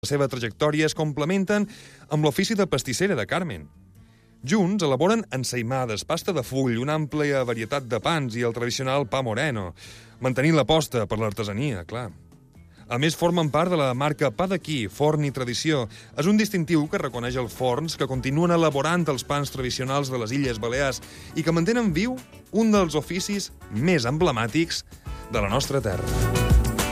La seva trajectòria es complementen amb l'ofici de pastissera de Carmen. Junts elaboren ensaïmades, pasta de full, una àmplia varietat de pans i el tradicional pa moreno, mantenint l'aposta per l'artesania, clar. A més, formen part de la marca Pa d'aquí, Forn i Tradició. És un distintiu que reconeix els forns que continuen elaborant els pans tradicionals de les Illes Balears i que mantenen viu un dels oficis més emblemàtics de la nostra terra.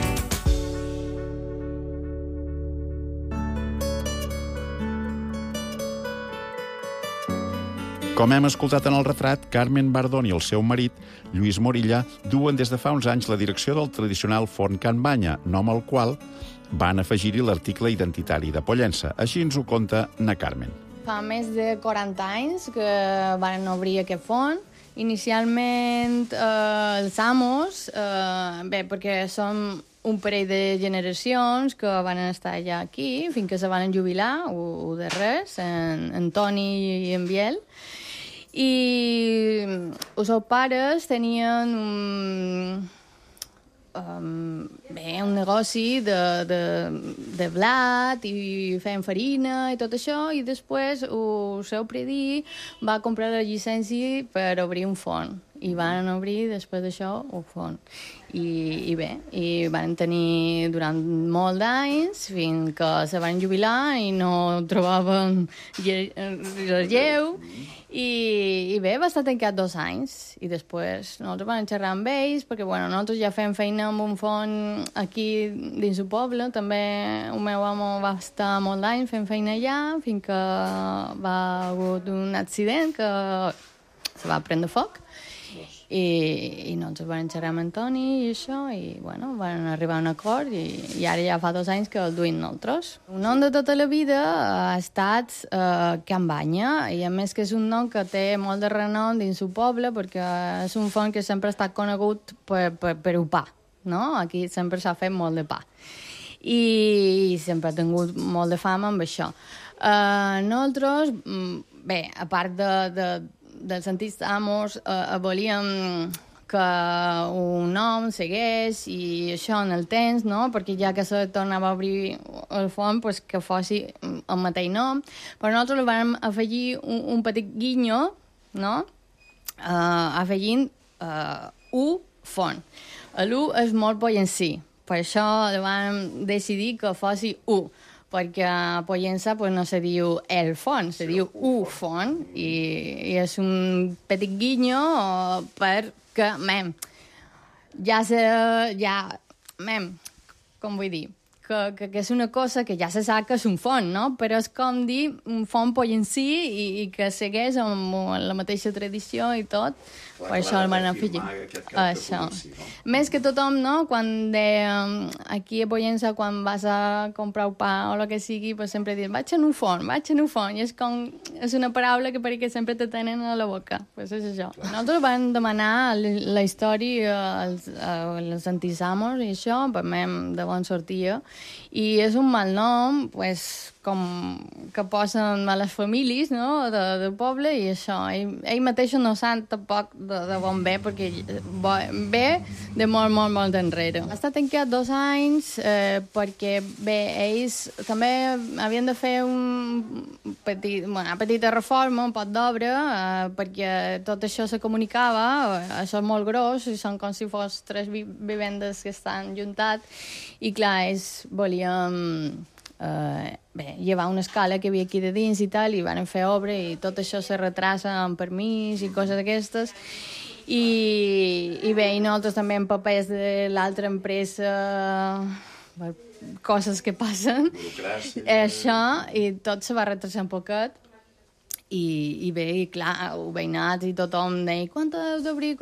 Com hem escoltat en el retrat, Carmen Bardón i el seu marit, Lluís Morilla, duen des de fa uns anys la direcció del tradicional forn Can Banya, nom al qual van afegir-hi l'article identitari de Pollença. Així ens ho conta na Carmen. Fa més de 40 anys que van obrir aquest forn. Inicialment els amos, perquè som un parell de generacions que van estar ja aquí fins que se van jubilar, o de res, en Toni i en Biel. I els seus pares tenien un negoci de blat i feien farina i tot això, i després el seu predí va comprar la llicència per obrir un forn i van obrir després d'això un forn. I van tenir durant molt d'anys fins que se van jubilar i no trobaven relleu. I va estar tancat 2 anys i després nosaltres vam xerrar amb ells perquè nosaltres ja fem feina amb un forn aquí dins el poble. També el meu amo va estar molt d'anys fent feina allà fins que va haver un accident que se va prendre foc. I nosaltres vam xerrar amb en Toni i això, i van arribar a un acord i ara ja fa 2 anys que el duim nosaltres. El nom de tota la vida ha estat Can Banya, i a més que és un nom que té molt de renom dins el poble perquè és un forn que sempre ha estat conegut per el pa, no? Aquí sempre s'ha fet molt de pa i sempre ha tingut molt de fama amb això. Nosaltres, a part dels antics amos, volíem que un nom segueix i això en el temps, no? Perquè ja que se tornava a obrir el forn, pues, que fossi el mateix nom. Però nosaltres vam afegir un petit guinyo, no? Afegint U forn. L'U és molt pollencí, per això vam decidir que fossi U, perquè a Pollença no se diu el forn, se diu u forn, i és un petit guinyo perquè, com vull dir, que és una cosa que ja se sap que és un forn, no? Però és com dir un forn pollencí i que segueix amb la mateixa tradició i tot. Per això el van afegir. Això. Més que tothom, no? Quan aquí a Pollença, quan vas a comprar un pa o el que sigui, pues sempre dius, vaig en un forn. I és una paraula que perquè sempre te tenen a la boca. Pues és això. Nosaltres vam demanar la història als antics amos i això, per mi de bon sortia. I és un mal nom, pues, com que posen a les famílies, no?, del poble, i això. Ell mateix no sap tampoc de bon bé, perquè ve de molt enrere. Ha estat tancat 2 anys perquè, ells també havien de fer una petita reforma, un pot d'obra, perquè tot això se comunicava, això és molt gros, i són com si fos 3 vivendes que estan juntats, i clar, ells volien llevar una escala que hi havia aquí de dins i tal, i van fer obra i tot això se retrasa amb permís i coses d'aquestes, i nosaltres també amb papers de l'altra empresa, coses que passen, això, i tot se va retrasar un poquet. I clar, el veïnat i tothom deia quan has d'obrir,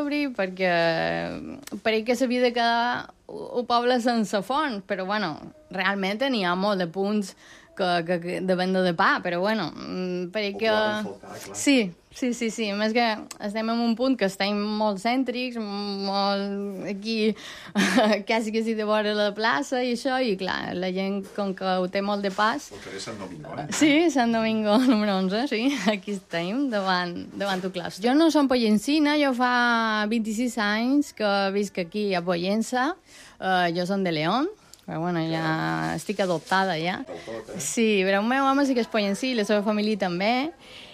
perquè s'havia de quedar el poble sense font, però realment n'hi ha molt de punts de venda de pa, però perquè... Sí, a més que estem en un punt que estem molt cèntrics, molt aquí, quasi que sí de vora la plaça i això, i clar, la gent com que ho té molt de pas... El carrer Sant Domingo, eh? Sí, Sant Domingo, número 11, sí, aquí estem, davant el claus. Jo no som pollencina, jo fa 26 anys que visc aquí a Pollença, jo som de León, però bueno, ja estic adoptada, ja. Sí, però el meu home sí que es poien sí, la seva família també,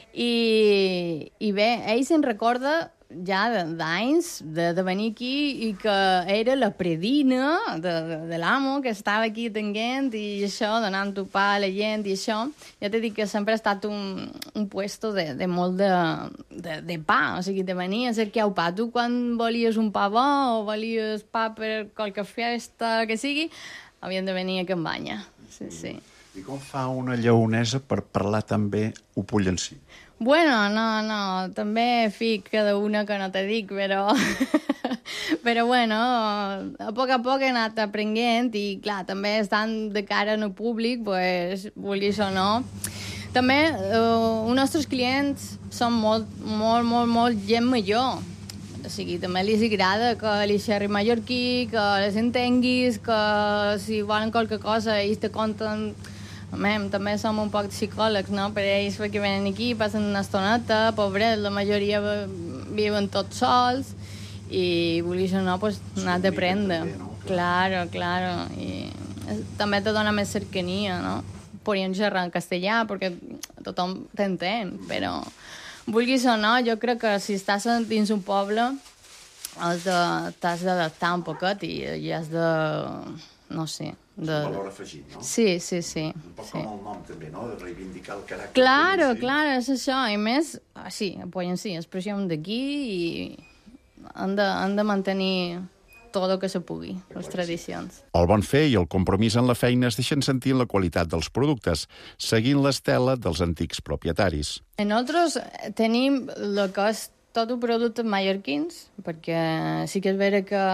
i bé, ell se'n recorda ja d'anys de venir aquí i que era la predina de l'amo que estava aquí atenent i això, donant topar a la gent i això. Ja t'he dit que sempre ha estat un puesto de molt de pa, o sigui, de venir a cercar el pa. Tu quan volies un pa bo o volies pa per qualque festa que sigui, havien de venir a Can Banya. Sí, sí. I com fa una lleonesa per parlar també opollencí? Bueno, no, també fic cada una que no te dic, però... però bueno, a poc he anat aprenent i, clar, també estant de cara al públic, pues, vulguis o no. També els nostres clients són molt gent major. O sigui, també els agrada que li xerri mallorquí, que les entenguis, que si volen qualque cosa ells te conten... També som un poc psicòlegs, no?, per ells, perquè venen aquí, passen una estoneta, pobret, la majoria viuen tots sols, i vulguis o no, pues, n'has d'aprendre. Claro. I també te dona més cercania, no? Podríem xerrar en castellà, perquè tothom t'entén, però vulguis o no, jo crec que si estàs dins un poble t'has d'adaptar un poquet i has de... no sé... Un valor afegit, no? Sí. Un poc com el nom, també, no? De reivindicar el caràcter. Claro, és això. I més, sí, poden sí, expressió d'aquí i han de mantenir tot el que se pugui, les tradicions. El bon fer i el compromís en la feina es deixen sentir en la qualitat dels productes, seguint l'estela dels antics propietaris. Nosaltres tenim el que és tot un producte mallorquins, perquè sí que és vera que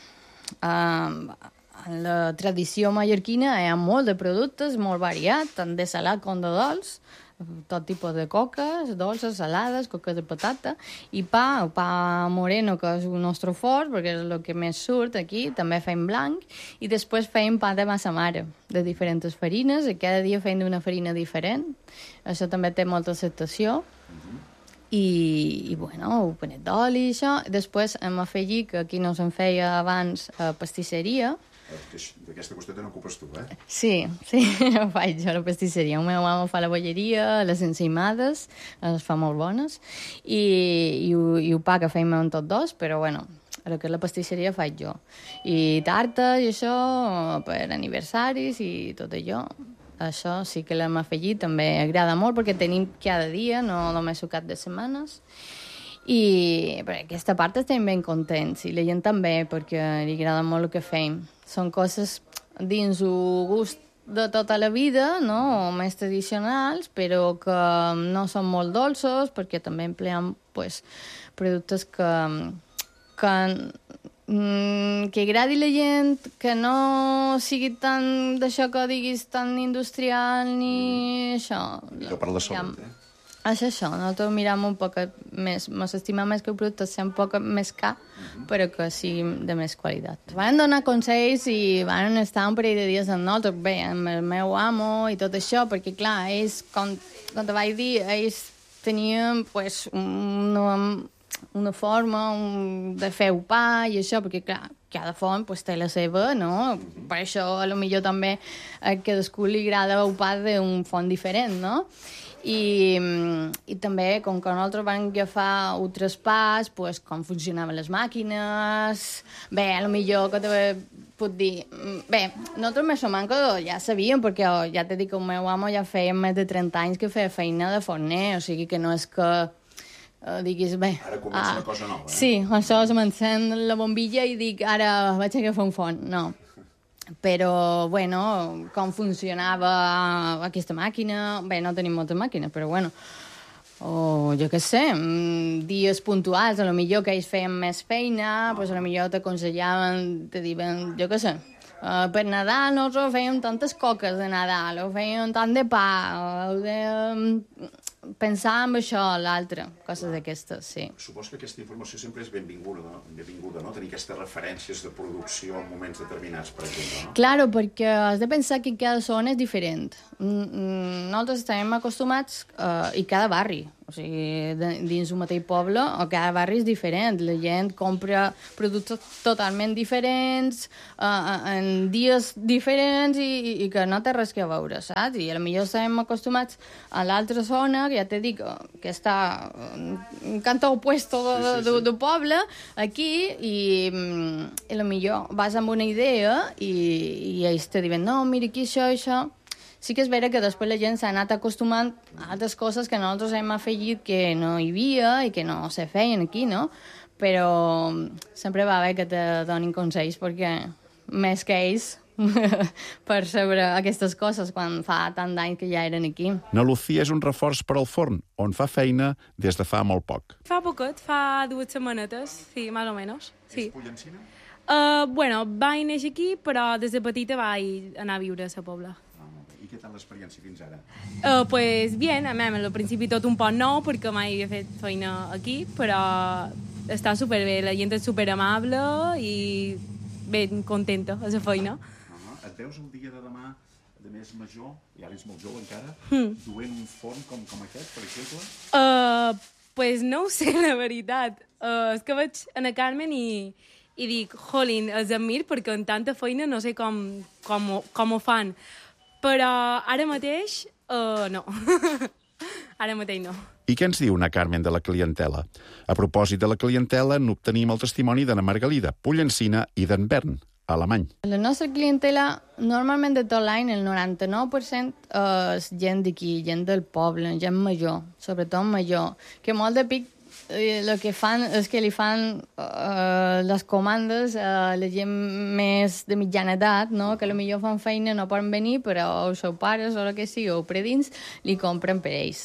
en la tradició mallorquina hi ha molt de productes, molt variat, tant de salat com de dolç, tot tipus de coques, dolces, salades, coques de patata, i el pa moreno, que és el nostre fort, perquè és el que més surt aquí, també fem blanc, i després fem pa de massa mare, de diferents farines, i cada dia fem d'una farina diferent. Això també té molta acceptació. I bueno, un panet d'oli, això. Després hem afegit, que aquí no se'n feia abans, pastisseria. D'aquesta vostè te n'ocupes tu, eh? Sí, ho faig jo, la pastisseria. El meu home fa la bolleria, les ensaïmades, les fa molt bones, i el pa que fem en tots dos, però bueno, el que és la pastisseria faig jo. I tartes i això, per aniversaris i tot allò. Això sí que l'hem afegit, també agrada molt, perquè tenim cada dia, no només el cap de setmanes. I per aquesta part estem ben contents, i la gent també, perquè li agrada molt el que fem. Són coses dins el gust de tota la vida, no?, més tradicionals, però que no són molt dolços, perquè també empleem pues, productes que agradi la gent, que no sigui tant d'això que diguis tan industrial ni això. Millor per la salut, És això, nosaltres miram un poc més, ens estimem més que el producte sigui un poc més car, però que sigui de més qualitat. Van donar consells i van estar un parell de dies amb nosaltres, bé, amb el meu amo i tot això, perquè clar, ells, com te vaig dir, ells tenien pues, una forma de fer el pa i això, perquè clar, cada font pues, té la seva, no? Per això a lo millor també a cadascú li agrada el pa d'un font diferent, no? I també, com que nosaltres vam agafar un traspàs, pues, com funcionaven les màquines... Bé, a lo millor que te puc dir... Bé, nosaltres més o menys ja sabíem, perquè ja t'he dit que el meu home ja feia més de 30 anys que feia feina de forner, o sigui que no és que diguis, bé... Ara comença una cosa nova, eh? Sí, això se m'encén la bombilla i dic, ara vaig a agafar un forn. No. Però, bueno, com funcionava aquesta màquina... Bé, no tenim moltes màquines, però, bueno... O, jo què sé, dies puntuals, a lo millor que ells feien més feina, pues a lo millor t'aconsellaven, te diuen, jo què sé, per Nadal nosaltres fèiem tantes coques de Nadal, o fèiem tant de pa, o pensar en això, l'altre, coses d'aquestes, sí. Supos que aquesta informació sempre és benvinguda, no? Tenir aquestes referències de producció en moments determinats, per exemple, no? Claro, perquè has de pensar que cada zona és diferent. Nosaltres estem acostumats, i cada barri, O sigui, dins un mateix poble, o cada barri és diferent. La gent compra productes totalment diferents, en dies diferents i que no té res que veure, saps? I potser estem acostumats a l'altra zona, que ja t'he dit que està un cantó opuesto de poble, aquí, i potser vas amb una idea i ells te diuen, no, mira aquí això. Sí que és vera que després la gent s'ha anat acostumant a altres coses que nosaltres hem afegit que no hi havia i que no se feien aquí, no? Però sempre va bé que te donin consells, perquè més que ells per saber aquestes coses quan fa tant d'anys que ja eren aquí. Na Lucía és un reforç per al forn, on fa feina des de fa molt poc. Fa poquet, fa 2 setmanetes, sí, més o menys. Sí. És pollencina? Bueno, vaig néixer aquí, però des de petita vaig anar a viure a la Pobla. I què tal l'experiència fins ara? Pues bien, al principi tot un poc nou, perquè mai havia fet feina aquí, però està superbé, la gent és superamable i ben contenta a la feina. Et veus el dia de demà, de més major, i ara ets molt jove encara, duent un forn com aquest, per exemple? Pues no ho sé, la veritat. És que veig a Carmen i dic, jolín, els admir perquè en tanta feina no sé com ho fan. Però ara mateix, no. Ara mateix no. I què ens diu na Carmen de la clientela? A propòsit de la clientela, n'obtenim el testimoni d'Anna Margalida, pollencina, i d'en Bern, alemany. La nostra clientela, normalment de tot l'any, el 99% és gent d'aquí, gent del poble, gent major, sobretot major, que molt de pic el que fan és que li fan les comandes a la gent més de mitjana edat, no? Que potser fan feina, no poden venir, però els seus pares o el que sigui, o predins, li compren per ells.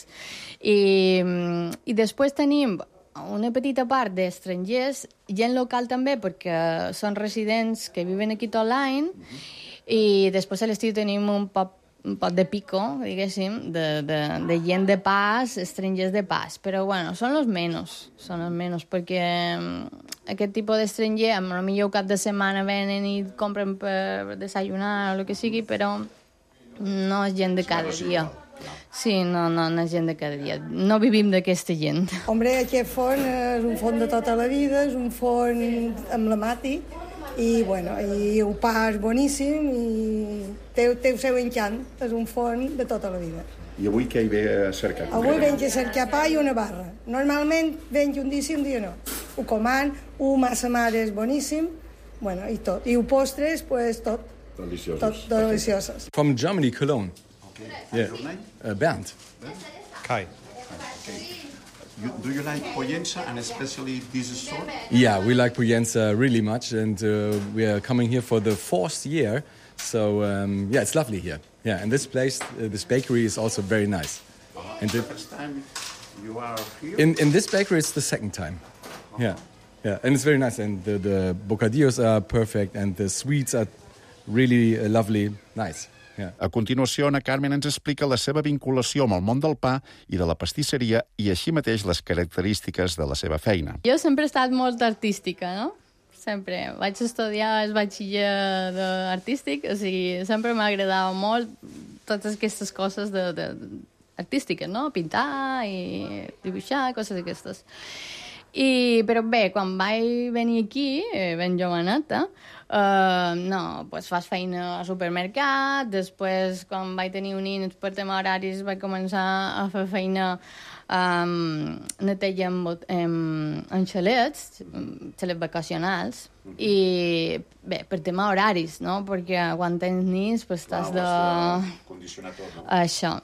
I després tenim una petita part d'estrangers, gent local també, perquè són residents que viven aquí tot l'any, i després a l'estiu tenim un poc de pico, diguéssim, de gent de pas, estrangers de pas. Però, bueno, són els menys, perquè aquest tipus d'estranger, potser cap de setmana venen i compren per desayunar o el que sigui, però no és gent de cada dia. Sí, no és gent de cada dia. No vivim d'aquesta gent. Hombre, aquest forn és un forn de tota la vida, és un forn emblemàtic, i el pa és boníssim i té el seu encant, és un forn de tota la vida. I avui què hi ve a cercar? Avui venc a cercar pa i una barra. Normalment venc un dia sí, un dia no. Ho coman, massa mare és boníssim, i tot. I postres, pues tot. Delicioses. Tot delicioses. From Germany, Cologne. Okay. Yeah. Your name? Bernd. Kai. Okay. Do you like pollenza and especially this sort? Yeah, we like Puyenza really much, and we are coming here for the 4th year. So it's lovely here. Yeah, and this place, this bakery is also very nice. And the first time you are here? In this bakery, it's the 2nd time. Yeah, and it's very nice. And the bocadillos are perfect, and the sweets are really lovely, nice. Yeah. A continuació, na Carmen ens explica la seva vinculació amb el món del pa i de la pastisseria i així mateix les característiques de la seva feina. Jo sempre he estat molt artística, no? Sempre. Vaig estudiar el batxiller artístic, o sigui, sempre m'agradava molt totes aquestes coses artístiques, no? Pintar i dibuixar, coses d'aquestes. Però bé, quan vaig venir aquí, ben joveneta, pues fas feina al supermercat, després, quan vaig tenir un nens per tema horaris, vaig començar a fer feina neteja en xalets vacacionals, i bé, per tema horaris, no? Perquè quan tens nens, pues t'has de... condicionar tot, no? Això.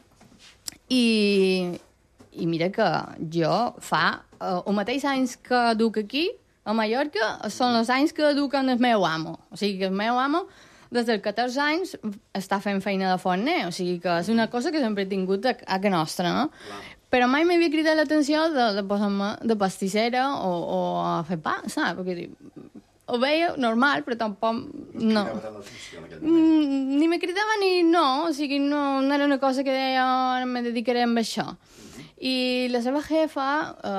I mira que jo fa els mateixos anys que duc aquí, a Mallorca, són els anys que duc amb el meu amo. O sigui que el meu amo, des dels 14 anys, està fent feina de forner. O sigui que és una cosa que sempre he tingut a casa nostra, no? Clar. Però mai m'havia cridat l'atenció de posar-me de pastissera o a fer pa, saps? Perquè ho veia normal, però tampoc... No. Ni me cridava ni no, o sigui, no era una cosa que deia, ara me dedicaré a això. I la seva jefa,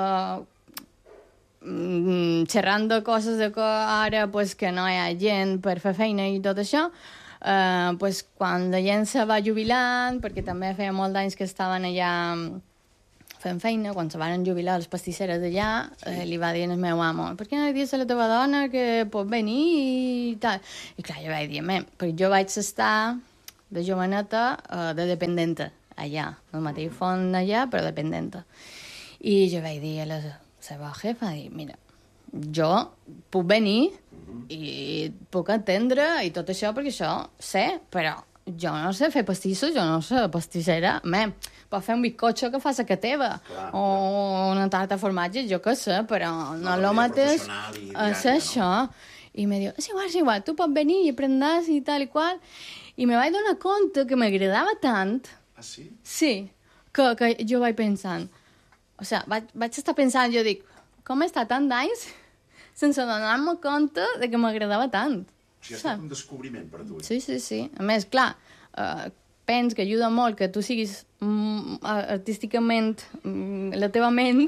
xerrant de coses de que ara pues, que no hi ha gent per fer feina i tot això, pues, quan la gent se va jubilant, perquè també feia molt d'anys que estaven allà fent feina, quan se van jubilar les pastisseres d'allà, li va dir al meu amo, per què no li dius a la teva dona que pot venir i tal? I clar, jo vaig dir, perquè jo vaig estar de joveneta de dependenta allà, el mateix font allà, però dependenta. I jo vaig dir a la seva jefa, mira, jo puc venir i puc atendre i tot això, perquè això sé, però jo no sé fer pastissos, jo no sé pastissera. Pot fer un bizcocho que fa la teva, o una tarta de formatge, jo què sé, però no és el mateix. És això. I me diu, és igual, tu pots venir i aprendràs i tal i qual. I me vaig donar compte que m'agradava tant. Ah, sí? Sí, que jo vaig pensant. O sigui, vaig estar pensant, jo dic, com he estat tant d'anys sense donar-me compte de que m'agradava tant. O sigui, ha estat un descobriment per tu. Sí. A més, clar, pens que ajuda molt que tu siguis artísticament la teva ment,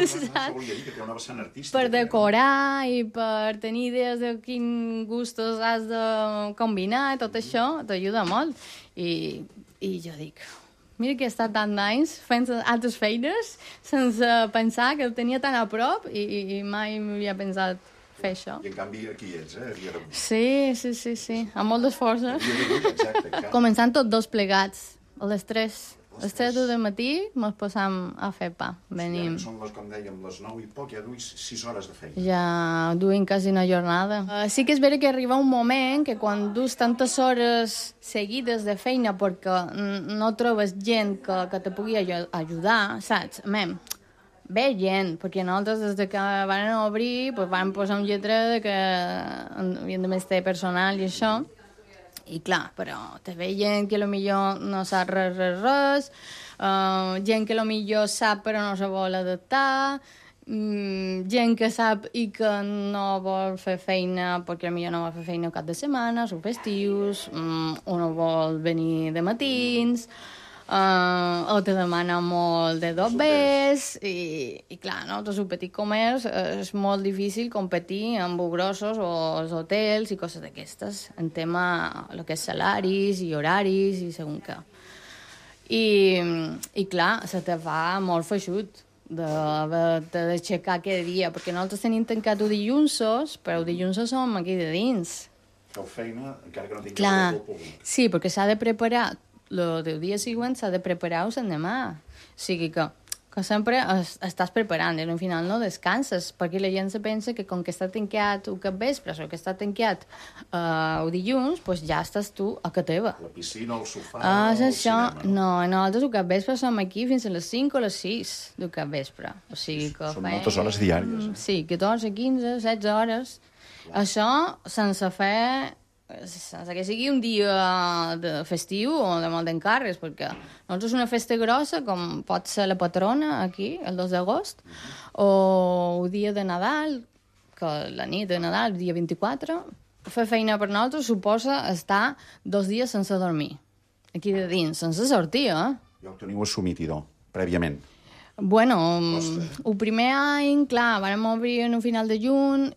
per decorar i per tenir idees de quins gustos has de combinar, tot això t'ajuda molt. I jo dic, mira que he estat tant d'anys fent altres feines sense pensar que el tenia tan a prop i mai m'havia pensat fer això. I en canvi aquí ets, a dia d'avui. Sí, amb molt d'esforç. Exacte. Començant tots dos plegats, a les 3. A les 3 del matí mos posam a fer pa. Venim. Són, com dèiem, les 9 i poc, ja duis 6 hores de feina. Ja duim quasi una jornada. Sí que és vera que arriba un moment que quan dus tantes hores seguides de feina perquè no trobes gent que te pugui ajudar, saps? Ve gent, perquè nosaltres des de que van obrir van posar un lletre que havien de més ter personal i això. I clar, però te ve gent que potser no sap res, gent que potser sap però no se vol adaptar, gent que sap i que no vol fer feina perquè potser no vol fer feina cap de setmana, són festius, o no vol venir de matins, o te demana molt de dobbers, i clar, nosaltres un petit comerç és molt difícil competir amb grossos o els hotels i coses d'aquestes, en tema el que és salaris i horaris i segons què. I clar, se te fa molt feixut d'aixecar cada dia, perquè nosaltres tenim tancat el dilluns, però el dilluns som aquí de dins. Feu feina encara que no tingueu el públic. Sí, perquè s'ha de preparar el dia següent, s'ha de preparar-ho l'endemà. O sigui que sempre estàs preparant i al final no descanses, perquè la gent se pensa que com que està tancat el capvespre o que està tancat el dilluns, doncs ja estàs tu a casa teva. La piscina, el sofà, el cinema. No, nosaltres el capvespre som aquí fins a les 5 o les 6 del capvespre. O sigui que són moltes hores diàries. Sí, 14, 15, 16 hores. Això sense fer... sense que sigui un dia de festiu o de molt d'encàrrecs, perquè nosaltres una festa grossa, com pot ser la patrona aquí, el 2 d'agost, o el dia de Nadal, que la nit de Nadal, el dia 24, fer feina per nosaltres suposa estar 2 dies sense dormir, aquí de dins, sense sortir, Ja ho teniu assumit, idò, prèviament. Bueno, el primer any, clar, vam obrir en un final de juny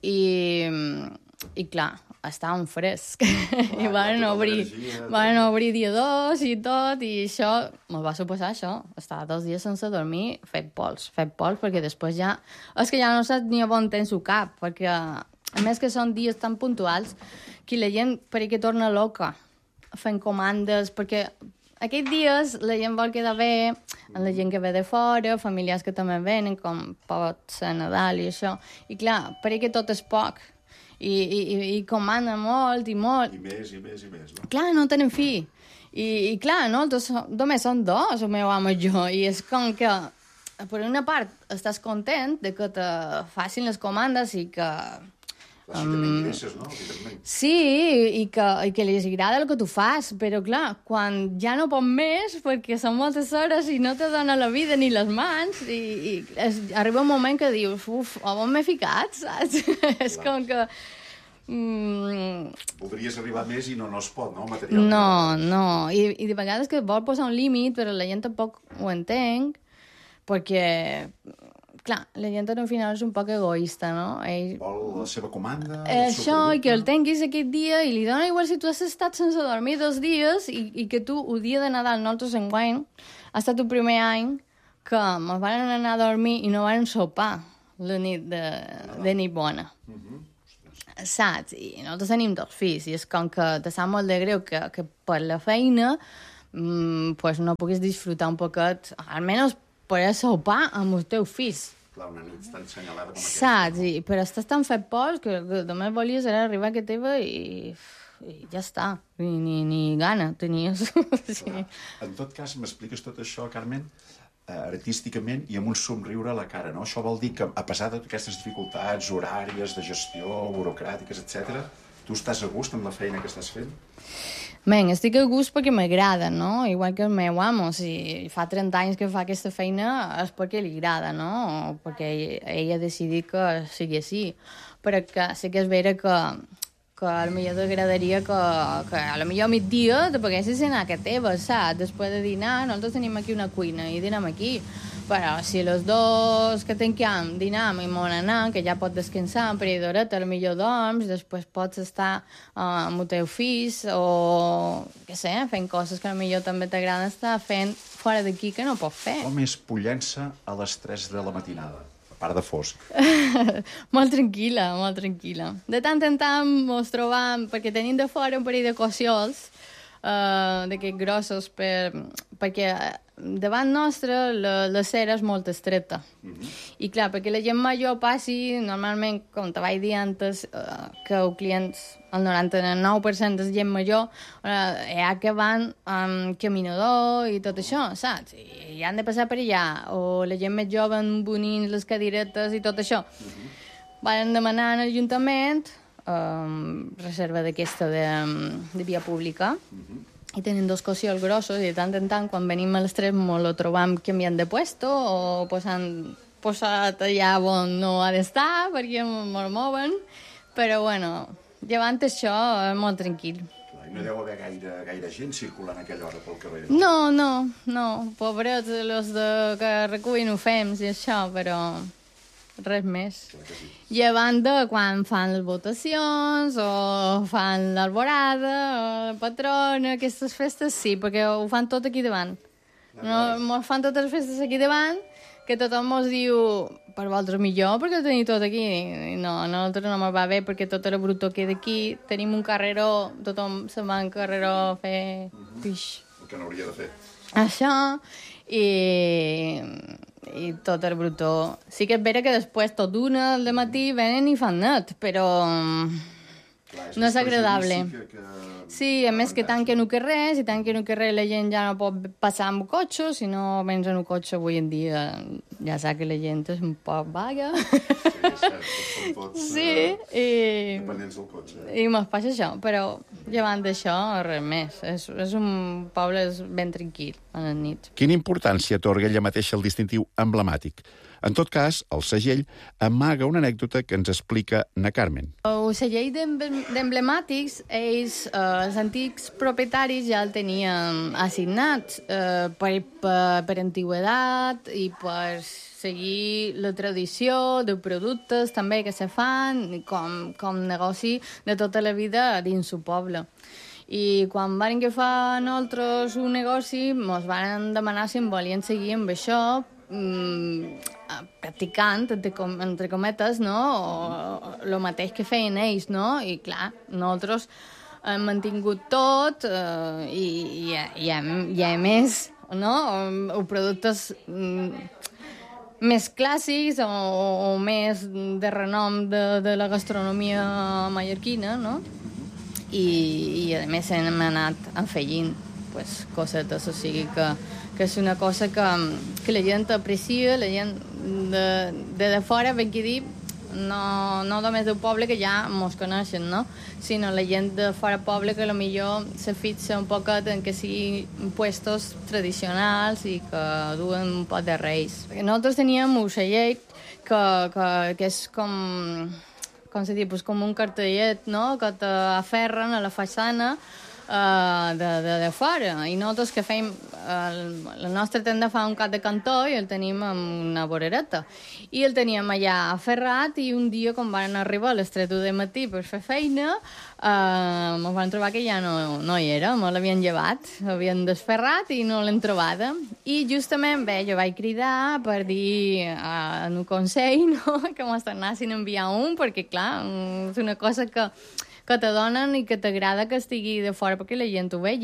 i clar, estàvem fresc. I van obrir dia 2 i tot, i això me'l va suposar això, estar 2 dies sense dormir, fet pols, perquè després ja... És que ja no saps ni a on tens el cap, perquè a més que són dies tan puntuals que la gent pareix que torna loca fent comandes, perquè aquests dies la gent vol quedar bé amb la gent que ve de fora, familiars que també venen, com pot ser Nadal i això, i clar, pareix que tot és poc. I comanda molt i molt. I més, no? Clar, no tenen fi. I clar, nosaltres només som 2, el meu amo i jo, i és com que, per una part, estàs content de que te facin les comandes i que... Així també ingresses, no? Sí, i que li agrada el que tu fas, però clar, quan ja no pot més, perquè són moltes hores i no te dona la vida ni les mans, i arriba un moment que dius, on m'he ficat, saps? És com que... Voldries arribar més i no es pot, no? Materialment. No, i de vegades que vol posar un límit, però la gent tampoc ho entenc, perquè... Clar, la gent al final és un poc egoista, no? Vol la seva comanda... Això, i que el tinguis aquest dia, i li dona igual si tu has estat sense dormir 2 dies, i que tu, el dia de Nadal, nosaltres enguany, ha estat el primer any que ens van anar a dormir i no van sopar la nit de nit bona. Saps? I nosaltres tenim 2 fills, i és com que te sap molt de greu que per la feina pues no puguis disfrutar un poquet, almenys poder sopar amb els teus fills. Clar, una nit tan senyalada com aquesta. Saps? Per estàs tan fet pors que només volies era arribar a casa teva i ja està. Ni gana tenies. Sí. En tot cas, m'expliques tot això, Carmen, artísticament i amb un somriure a la cara, no? Això vol dir que, a pesar de totes aquestes dificultats horàries, de gestió, burocràtiques, etc., tu estàs a gust amb la feina que estàs fent? Ben, estic a gust perquè m'agrada, no? Igual que el meu amo, si fa 30 anys que fa aquesta feina és perquè li agrada, no? O perquè ell ha decidit que sigui així. Però que sí que és vera que a lo millor t'agradaria que a lo millor a migdia te poguessis anar a casa teva, saps? Després de dinar, nosaltres tenim aquí una cuina i dinem aquí. Però si els dos que tanquem dinam i m'on anar, que ja pots descansar un parell d'horeta, a lo millor dorms, després pots estar amb el teu fills o, què sé, fent coses que a lo millor també t'agrada estar fent fora d'aquí que no pots fer. Com és Pollença a les 3 de la matinada, a part de fosc? Molt tranquil·la, molt tranquil·la. De tant en tant ens trobam, perquè tenim de fora un parell de cossiols, d'aquests grossos, perquè davant nostre la cera és molt estreta. I clar, perquè la gent major passi, normalment, com te vaig dir antes, que els clients, el 99% és gent major, hi ha que van amb caminador i tot això, saps? I han de passar per allà, o la gent més jove amb bonins, les cadiretes i tot això. Van demanar a l'Ajuntament reserva d'aquesta de via pública, i tenen 2 cossiols grossos i de tant en tant quan venim a les 3 ens lo trobam canviant de puesto o posat allà on no ha d'estar perquè me'l mouen, però bueno, llevant això és molt tranquil. I no deu haver gaire gent circulant a aquella hora pel carrer. No, pobrets els que recullen ofems i això, però res més. Llevant de quan fan les votacions o fan l'alborada o la patrona, aquestes festes sí, perquè ho fan tot aquí davant. Mos fan totes les festes aquí davant, que tothom mos diu per vosaltres millor perquè ho teniu tot aquí. I no, a nosaltres no ens va bé perquè tot el bruto queda aquí, tenim un carreró, tothom se'n va en carreró a fer pix. El que no hauria de fer. Això, i tot el brutó. Sí que és vera que després tot d'una al matí venen i fan net, però no és agradable. Sí, a més que tanquen el carrer, si tanquen el carrer la gent ja no pot passar amb el cotxe, si no vens en el cotxe avui en dia ja sap que la gent és un poc vaga. Sí, és cert, som tots dependents del cotxe. I mos passa això, però llevant d'això res més. És un poble ben tranquil a la nit. Quina importància atorga ella mateixa el distintiu emblemàtic? En tot cas, el segell amaga una anècdota que ens explica na Carmen. El segell d'emblemàtics, ells, els antics propietaris ja el tenien assignat per antigüedat i per seguir la tradició de productes també que se fan com negoci de tota la vida dins el poble. I quan van agafar nosaltres un negoci, ens van demanar si en volien seguir amb això, practicant, entre cometes, no? El mateix que feien ells, no? I clar, nosaltres hem mantingut tot i a més, no? Productes més clàssics o més de renom de la gastronomia mallorquina, no? I a més hem anat afegint cosetes, o sigui que és una cosa que la gent aprecia, la gent de fora, ben que dir, no només del poble que ja mos coneixen, no? Sinó la gent de fora poble que millor se fixa un poquet en que siguin puestos tradicionals i que duen un poc de reis. Nosaltres teníem un ocellet que és com se diu, com un cartellet, no? Que t'aferren a la façana de fora. I nosaltres que fem... La nostra tenda fa un cap de cantó i el tenim en una vorereta. I el teníem allà aferrat i un dia, quan van arribar a les 3 de matí per fer feina, ens van trobar que ja no hi era, me l'havien llevat, l'havien desferrat i no l'hem trobada. I justament, jo vaig cridar per dir en un consell, no?, que mos tornassin a enviar un, perquè, clar, és una cosa que te donen i que t'agrada que estigui de fora perquè la gent ho vegi.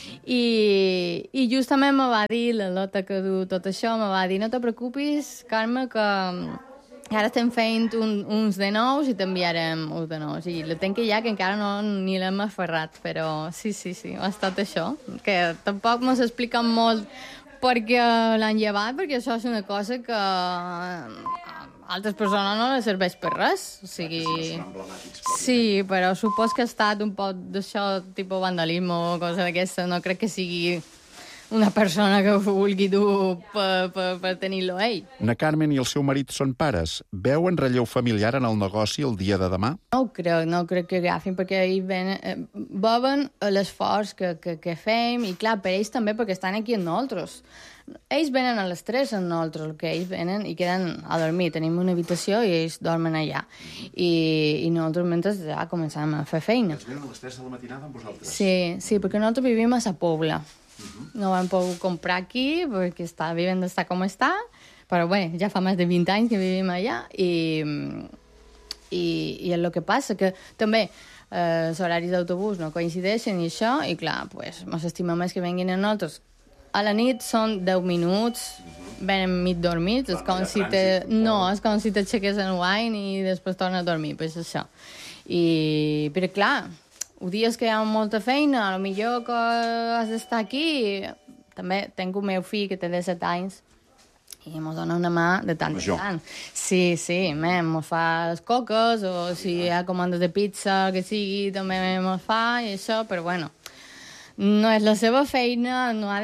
I justament me va dir, la Lota que du tot això, me va dir, no te preocupis, Carme, que ara estem fent uns de nous i t'enviarem uns de nous. I la tenc ja, que encara ni l'hem aferrat, però sí, ha estat això, que tampoc mos expliquen molt perquè l'han llevat, perquè això és una cosa que altres persones no les serveix per res. O sigui... Sí, però supos que ha estat un poc d'això, tipus vandalisme o cosa d'aquesta. No crec que sigui una persona que ho vulgui dur per tenir-lo ell. Na Carmen i el seu marit són pares. Veuen relleu familiar en el negoci el dia de demà? No crec que agafin, perquè ells veuen l'esforç que fem, i clar, per ells també, perquè estan aquí amb nosaltres. Ells venen a les 3 amb nosaltres, que ells venen i queden a dormir. Tenim una habitació i ells dormen allà. I nosaltres mentre ja començàvem a fer feina. Ells venen a les 3 de la matinada amb vosaltres? Sí, perquè nosaltres vivim a Sa Pobla. No vam poder comprar aquí perquè està vivint d'estar com està, però bé, ja fa més de 20 anys que vivim allà i és el que passa, que també els horaris d'autobús no coincideixen i això, i clar, pues, mos estima més que venguin a nosaltres. A la nit són 10 minuts, venen mig dormits, és com si t'aixeques en guany i després tornes a dormir, pues això. Però clar, dies que hi ha molta feina, a lo millor que has d'estar aquí. També tinc un meu fill que té 17 anys i mos dona una mà de tant en tant. Sí, mos fa les coques, o si hi ha comandes de pizza, que sigui, també mos fa, i això, però bueno, no és la seva feina, no ha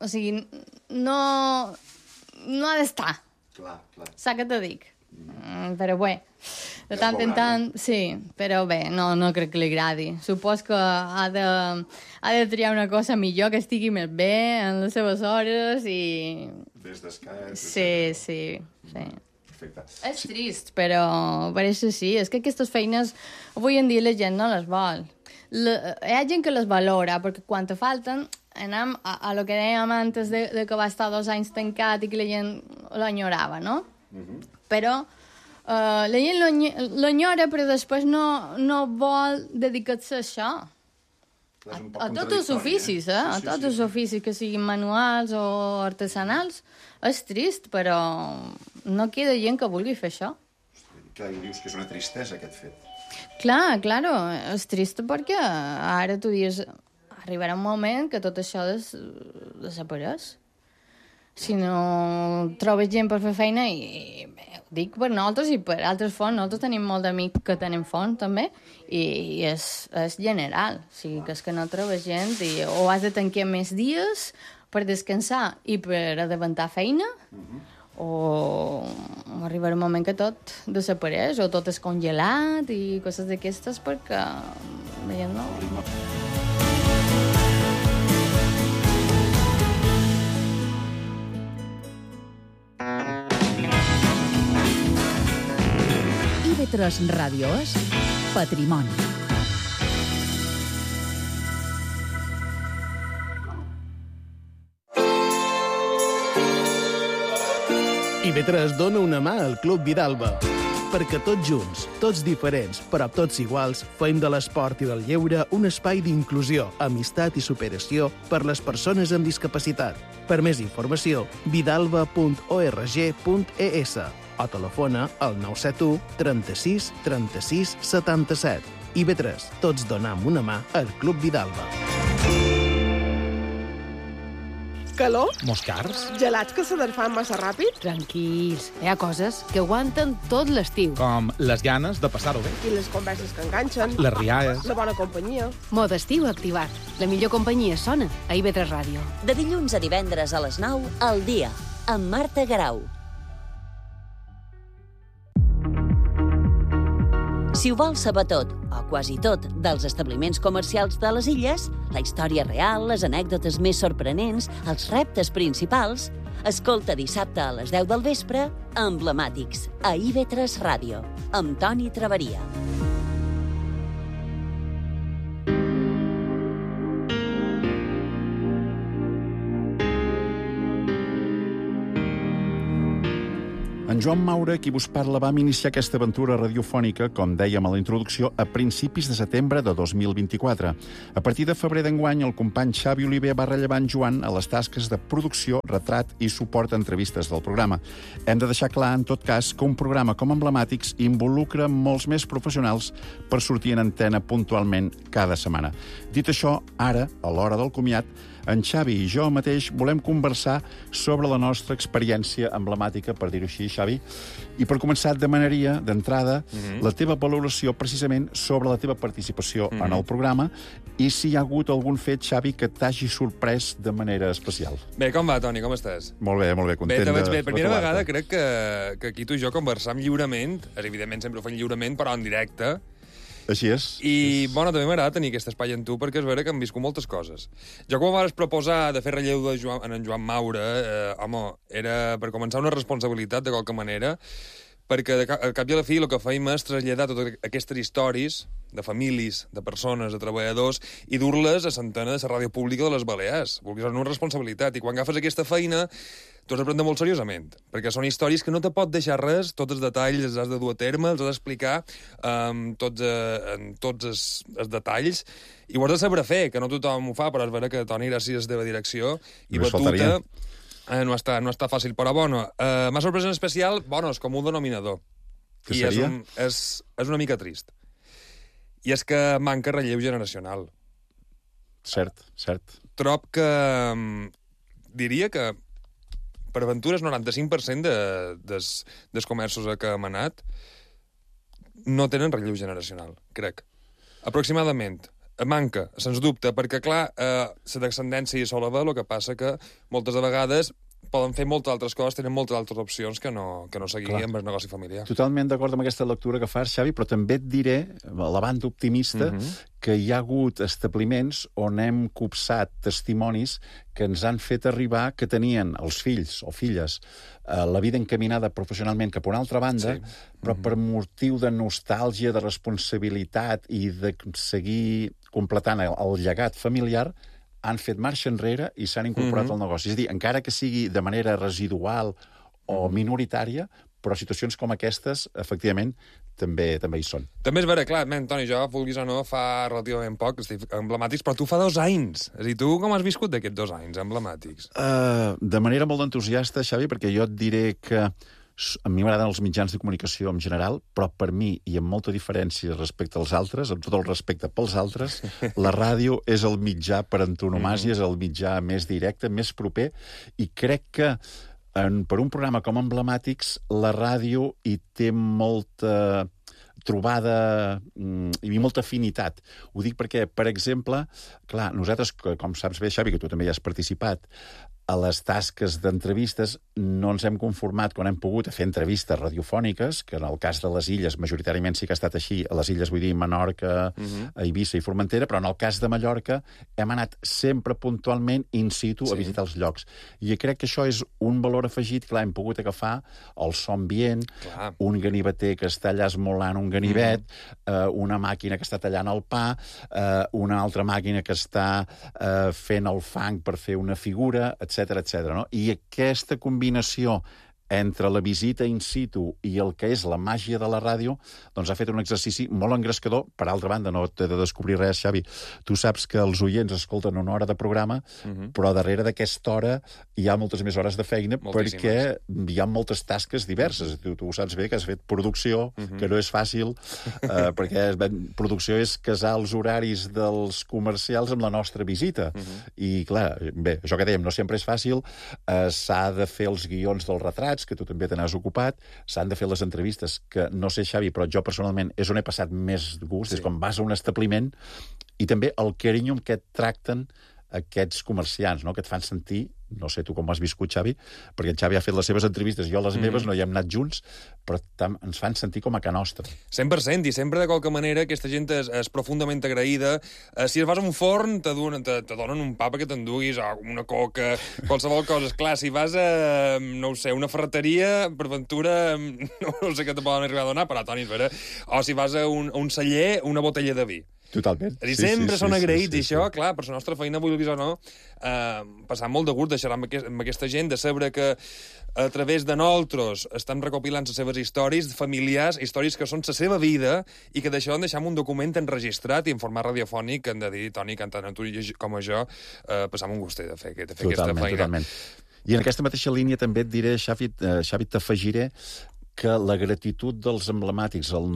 d'estar. Clar. Saps què te dic? Però bé, de tant en tant, sí, però bé, no crec que li agradi. Supos que ha de triar una cosa millor, que estigui més bé en les seves hores i... Des descans... Sí. Perfecte. És trist, però per això sí. És que aquestes feines avui en dia la gent no les vol. Hi ha gent que les valora, perquè quan te falten anem a lo que dèiem antes de que va estar 2 anys tancat i que la gent l'enyorava, no? Però la gent l'enyora, però després no vol dedicar-se a això. A tots els oficis, a tots els oficis, que siguin manuals o artesanals. És trist, però no queda gent que vulgui fer això. Clar, i dius que és una tristesa, aquest fet. Clar, és trist perquè ara tu dius, arribarà un moment que tot això desapareix. Si no trobes gent per fer feina, i bé, ho dic per nosaltres i per altres fonts, nosaltres tenim molt d'amics que tenen font també, i és general, o sigui, que és que no trobes gent, o has de tancar més dies per descansar i per adelantar feina, o arribarà un moment que tot desapareix, o tot és congelat i coses d'aquestes, perquè la gent no... IB3 Ràdio és Patrimoni. IB3 dona una mà al Club Vidalba, perquè tots junts, tots diferents, però tots iguals, fem de l'esport i del lleure un espai d'inclusió, amistat i superació per les persones amb discapacitat. Per més informació, vidalba.org.es o telefona al 971 36 36 77. IB3, tots donam una mà al Club Vidalba. Calor? Moscars? Gelats que se desfan massa ràpid? Tranquils, hi ha coses que aguanten tot l'estiu. Com les ganes de passar-ho bé. I les converses que enganxen. Les rialles. La bona companyia. Moda estiu activat. La millor companyia sona a IB3 Ràdio. De dilluns a divendres a les 9, al dia, amb Marta Garau. Si ho vols saber tot, o quasi tot, dels establiments comercials de les illes, la història real, les anècdotes més sorprenents, els reptes principals, escolta dissabte a les 10 del vespre Emblemàtics, a IB3 Ràdio, amb Toni Traveria. En Joan Maura, qui vos parla, vam iniciar aquesta aventura radiofònica, com dèiem a la introducció, a principis de setembre de 2024. A partir de febrer d'enguany, el company Xavi Oliver va rellevar en Joan a les tasques de producció, retrat i suport a entrevistes del programa. Hem de deixar clar, en tot cas, que un programa com Emblemàtics involucra molts més professionals per sortir en antena puntualment cada setmana. Dit això, ara, a l'hora del comiat, en Xavi i jo mateix volem conversar sobre la nostra experiència emblemàtica, per dir-ho així, Xavi. I per començar, et demanaria, d'entrada, la teva valoració precisament sobre la teva participació en el programa i si hi ha hagut algun fet, Xavi, que t'hagi sorprès de manera especial. Bé, com va, Toni? Com estàs? Molt bé, content de trobar-te. Bé, per primera vegada trobar-te. crec que aquí tu i jo conversam lliurement, evidentment sempre ho fem lliurement, però en directe. Així és. I, bueno, també m'agrada tenir aquest espai en tu, perquè és vera que hem viscut moltes coses. Jo, quan em vas proposar de fer relleu de en Joan Maura, home, era per començar una responsabilitat, de qualque manera, perquè al cap i a la fi el que fèiem és traslladar totes aquestes històries de famílies, de persones, de treballadors, i dur-les a l'antena de la ràdio pública de les Balears. Vulguis, és una responsabilitat. I quan agafes aquesta feina, tu has de prendre molt seriosament, perquè són històries que no te pot deixar res, tots els detalls els has de dur a terme, els has d'explicar tots els detalls, i ho has de saber fer, que no tothom ho fa, però és vera que, Toni, gràcies a la teva direcció i batuta, no està fàcil, però bueno, m'ha sorprès en especial, bueno, és com un denominador. Què I seria? és una mica trist. I és que manca relleu generacional. Cert. Trob que... diria que per aventura és 95% dels comerços a què hem anat no tenen relleu generacional, crec. Aproximadament. Manca, sens dubte, perquè, clar, la descendència hi sol haver, el que passa que moltes de vegades poden fer moltes altres coses, tenen moltes altres opcions que no seguir amb el negoci familiar. Totalment d'acord amb aquesta lectura que fas, Xavi, però també et diré, a la banda optimista, que hi ha hagut establiments on hem copsat testimonis que ens han fet arribar que tenien els fills o filles la vida encaminada professionalment cap a una altra banda, però per motiu de nostàlgia, de responsabilitat i de seguir completant el llegat familiar, han fet marxa enrere i s'han incorporat al negoci. És a dir, encara que sigui de manera residual o minoritària, però situacions com aquestes, efectivament, també hi són. També és vera, clar, Toni, jo, vulguis o no, fa relativament poc, estic emblemàtics, però tu fa 2 anys. És a dir, tu com has viscut d'aquests 2 anys emblemàtics? De manera molt entusiasta, Xavi, perquè jo et diré que a mi m'agraden els mitjans de comunicació en general, però per mi, i amb molta diferència respecte als altres, amb tot el respecte pels altres, la ràdio és el mitjà per antonomàsia, és el mitjà més directe, més proper, i crec que per un programa com Emblemàtics, la ràdio hi té molta trobada i molta afinitat. Ho dic perquè, per exemple, clar, nosaltres, com saps bé, Xavi, que tu també hi has participat, a les tasques d'entrevistes no ens hem conformat, quan hem pogut, a fer entrevistes radiofòniques, que en el cas de les illes, majoritàriament sí que ha estat així, a les illes vull dir Menorca, a Eivissa i Formentera, però en el cas de Mallorca hem anat sempre puntualment in situ a visitar els llocs. I crec que això és un valor afegit, clar, hem pogut agafar el so ambient, un ganiveter que està allà esmolant un ganivet, una màquina que està tallant el pa, una altra màquina que està fent el fang per fer una figura, etc. No? I aquesta combinació entre la visita in situ i el que és la màgia de la ràdio, doncs ha fet un exercici molt engrescador. Per altra banda, no t'he de descobrir res, Xavi. Tu saps que els oients escolten 1 hora de programa, però darrere d'aquesta hora hi ha moltes més hores de feina perquè hi ha moltes tasques diverses. Tu ho saps bé, que has fet producció, que no és fàcil, perquè producció és casar els horaris dels comercials amb la nostra visita. I, clar, bé, això que dèiem, no sempre és fàcil. S'ha de fer els guions dels retrats, que tu també te n'has ocupat, s'han de fer les entrevistes, que no sé, Xavi, però jo personalment és on he passat més gust, és quan vas a un establiment, i també el carinyo amb què et tracten aquests comerciants, no? Que et fan sentir no sé tu com ho has viscut, Xavi, perquè el Xavi ha fet les seves entrevistes, jo les meves no hi hem anat junts, però ens fan sentir com a Can Nostra. 100%, i sempre de qualque manera aquesta gent és profundament agraïda. Si vas a un forn, te donen un pa perquè t'enduguis, una coca, qualsevol cosa. Esclar, si vas a, no ho sé, una ferreteria, per ventura, no sé què te poden arribar a donar, però, Toni, és vera. O si vas a un celler, una botella de vi. Totalment. És a dir, sempre són agraïts, i això, clar, per la nostra feina, vulguis o no, passar molt de gust de xerrar amb aquesta gent, de saber que a través de nosaltres estem recopilant les seves històries familiars, històries que són la seva vida, i que d'això en deixem un document enregistrat i en format radiofònic, que hem de dir, Toni, que tant a tu com a jo, passam un gustet de fer aquesta feina. Totalment. I en aquesta mateixa línia també et diré, Xavi, t'afegiré que la gratitud dels emblemàtics, el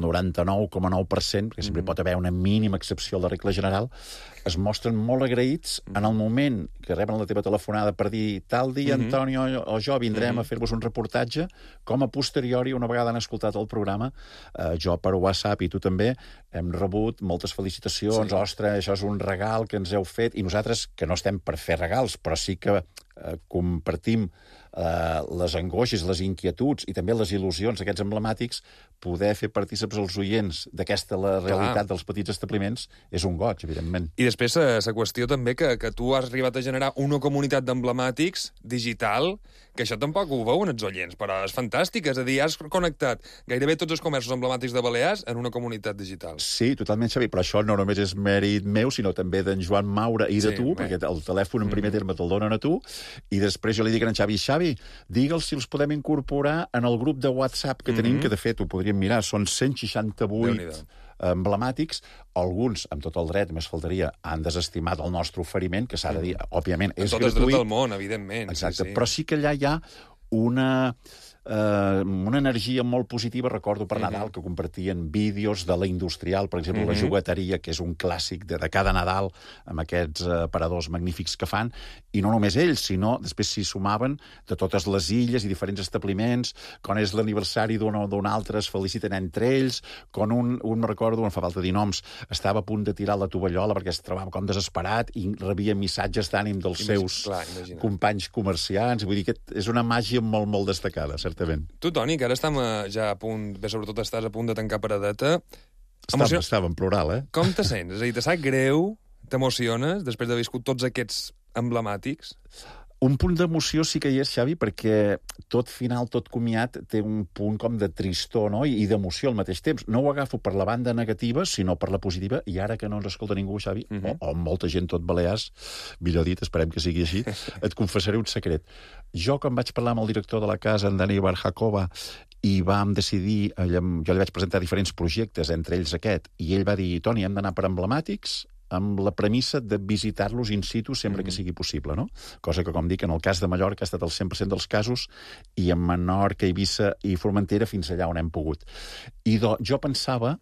99,9%, perquè sempre pot haver una mínima excepció a la regla general, es mostren molt agraïts en el moment que reben la teva telefonada per dir tal dia, Antonio o jo vindrem a fer-vos un reportatge, com a posteriori, una vegada han escoltat el programa, jo per WhatsApp i tu també, hem rebut moltes felicitacions, ostres, això és un regal que ens heu fet, i nosaltres, que no estem per fer regals, però sí que compartim les angoixes, les inquietuds i també les il·lusions d'aquests emblemàtics, poder fer partícips els oients d'aquesta la realitat dels petits establiments és un goig, evidentment. I després la qüestió també que tu has arribat a generar una comunitat d'emblemàtics digital, que això tampoc ho veuen els oients, però és fantàstic, és a dir, has connectat gairebé tots els comerços emblemàtics de Balears en una comunitat digital. Sí, totalment, Xavi, però això no només és mèrit meu, sinó també d'en Joan Maura i de tu, perquè el telèfon en primer terme te'l donen a tu, i després jo li dic a en Xavi, digue'ls si els podem incorporar en el grup de WhatsApp que tenim, que de fet ho podríem mirar, són 168 emblemàtics, alguns, amb tot el dret, més faltaria, han desestimat el nostre oferiment, que s'ha de dir, òbviament, és gratuït. Tot el del món, evidentment. Exacte, però sí que allà hi ha una energia molt positiva. Recordo per Nadal que compartien vídeos de la Industrial, per exemple, la jugueteria, que és un clàssic de cada Nadal, amb aquests aparadors magnífics que fan, i no només ells, sinó després s'hi sumaven de totes les illes i diferents establiments, quan és l'aniversari d'un altre es feliciten entre ells, quan un recordo, no fa falta dir noms, estava a punt de tirar la tovallola perquè es trobava com desesperat i rebia missatges d'ànim dels seus companys comerciants. Vull dir que és una màgia molt, molt destacada, certament. Tu, Toni, que ara estem ja a punt, bé, sobretot estàs a punt de tancar paradeta. Estava en plural, Com te sents? És a dir, te sap greu? T'emociones després d'haver viscut tots aquests emblemàtics? Un punt d'emoció sí que hi és, Xavi, perquè tot final, tot comiat, té un punt com de tristor, no? I d'emoció al mateix temps. No ho agafo per la banda negativa, sinó per la positiva, i ara que no ens escolta ningú, Xavi, o molta gent tot Balears, millor dit, esperem que sigui així, et confessaré un secret. Jo, quan vaig parlar amb el director de la casa, en Dani Barjakova, i vam decidir, jo li vaig presentar diferents projectes, entre ells aquest, i ell va dir, Toni, hem d'anar per emblemàtics, amb la premissa de visitar-los in situ sempre que sigui possible, no? Cosa que, com dic, en el cas de Mallorca ha estat el 100% dels casos, i en Menorca, Eivissa i Formentera fins allà on hem pogut. I jo pensava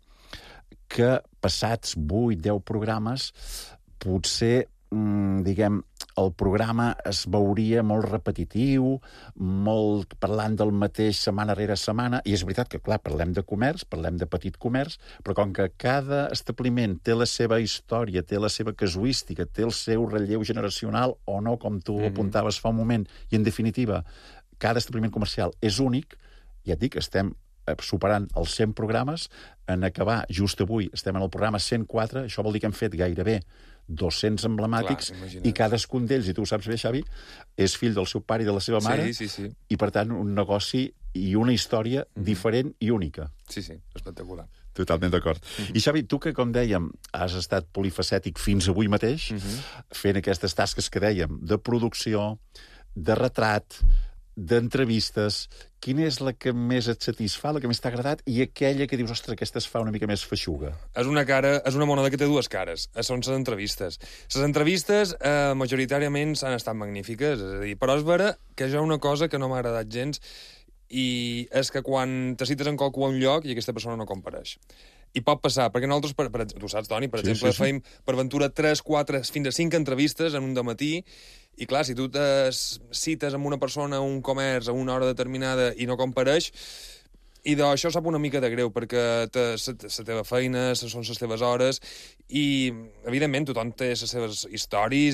que passats 8-10 programes, potser, diguem, el programa es veuria molt repetitiu, molt parlant del mateix setmana rere setmana, i és veritat que, clar, parlem de comerç, parlem de petit comerç, però com que cada establiment té la seva història, té la seva casuística, té el seu relleu generacional o no, com tu apuntaves fa un moment, i en definitiva, cada establiment comercial és únic, ja et dic, estem superant els 100 programes, en acabar just avui estem en el programa 104, això vol dir que hem fet gairebé 200 emblemàtics, i cadascun d'ells, i tu ho saps bé, Xavi, és fill del seu pare i de la seva mare, i per tant un negoci i una història diferent i única. Sí, espectacular. Totalment d'acord. I Xavi, tu que, com dèiem, has estat polifacètic fins avui mateix, fent aquestes tasques que dèiem, de producció, de retrat, d'entrevistes, quina és la que més et satisfà, la que més t'ha agradat, i aquella que dius, ostres, aquesta es fa una mica més feixuga? És una moneda que té dues cares. Són les entrevistes. Les entrevistes majoritàriament han estat magnífiques, és a dir, però és vera que hi ha una cosa que no m'ha agradat gens, i és que quan te cites en qualcú a un lloc i aquesta persona no compareix. I pot passar, perquè nosaltres, tu saps, Toni, per exemple, feim per ventura 3, 4, fins a 5 entrevistes en un dematí, i clar, si tu te cites amb una persona a un comerç a una hora determinada i no compareix, I d'això sap una mica de greu, perquè la teva feina, són les teves hores, i, evidentment, tothom té les seves històries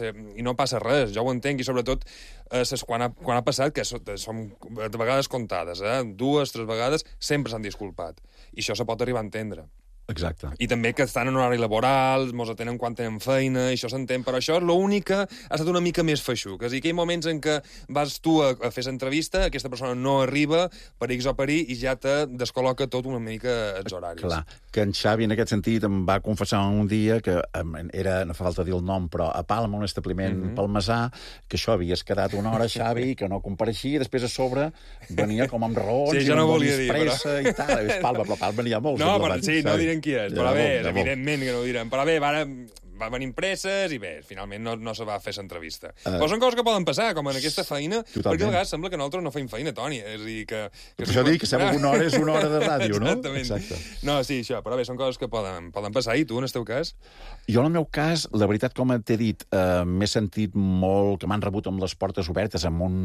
i no passa res, jo ho entenc, i sobretot quan ha passat, que són de vegades comptades, 2, 3 vegades, sempre s'han disculpat. I això se pot arribar a entendre. Exacte. I també que estan en horari laboral, mos atenen quan tenen feina, i això s'entén, però això és l'únic que ha estat una mica més feixuc. És a dir, que hi ha moments en què vas tu a fer l'entrevista, aquesta persona no arriba per X o per Y i ja te descol·loca tot una mica els horaris. Clar, que en Xavi en aquest sentit em va confessar un dia que era, no fa falta dir el nom, però a Palma, un establiment palmesà, que això havies quedat una hora, Xavi, que no compareixia, i després a sobre venia com amb raons, sí, jo no volia dir, pressa i tal. És Palma, però Palma n'hi ha molts. No, però sí, no direm qui és, però bé, evidentment que no ho direm. Però bé, va venir presses i bé, finalment no se va fer l'entrevista. Però són coses que poden passar, com en aquesta feina, perquè a vegades sembla que nosaltres no feim feina, Toni. És a dir, que això dic, que sembla que una hora és una hora de ràdio, no? Exactament. Exacte. No, sí, això, però bé, són coses que poden passar. I tu, en el teu cas? Jo, en el meu cas, la veritat, com t'he dit, m'he sentit molt que m'han rebut amb les portes obertes, amb un